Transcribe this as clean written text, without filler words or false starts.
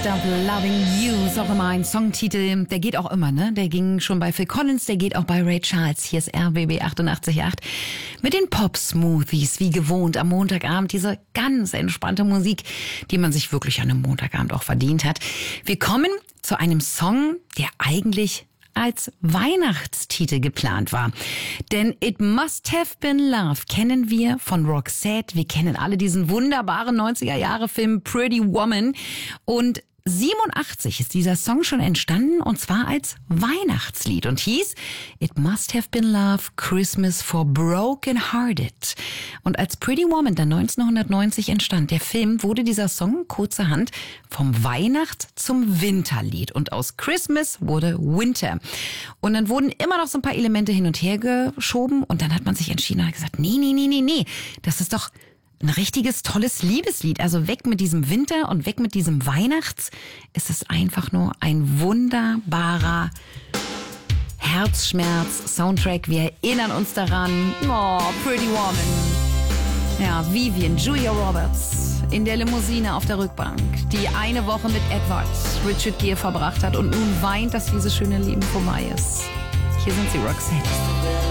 Stop Loving You, ist auch immer ein Songtitel, der geht auch immer, ne? Der ging schon bei Phil Collins, der geht auch bei Ray Charles. Hier ist RBB 88.8 mit den Pop-Smoothies, wie gewohnt am Montagabend. Diese ganz entspannte Musik, die man sich wirklich an einem Montagabend auch verdient hat. Wir kommen zu einem Song, der eigentlich als Weihnachtstitel geplant war. Denn It Must Have Been Love kennen wir von Roxette. Wir kennen alle diesen wunderbaren 90er-Jahre-Film Pretty Woman. Und 87 ist dieser Song schon entstanden, und zwar als Weihnachtslied und hieß It Must Have Been Love, Christmas for Broken Hearted. Und als Pretty Woman dann 1990 entstand, der Film, wurde dieser Song kurzerhand vom Weihnachts- zum Winterlied. Und aus Christmas wurde Winter. Und dann wurden immer noch so ein paar Elemente hin und her geschoben und dann hat man sich entschieden und hat gesagt, nee, das ist doch ein richtiges, tolles Liebeslied. Also weg mit diesem Winter und weg mit diesem Weihnachts. Es ist einfach nur ein wunderbarer Herzschmerz-Soundtrack. Wir erinnern uns daran. Oh, Pretty Woman. Ja, Vivian, Julia Roberts in der Limousine auf der Rückbank, die eine Woche mit Edward, Richard Gere, verbracht hat und nun weint, dass dieses schöne Leben vorbei ist. Hier sind sie, Roxette.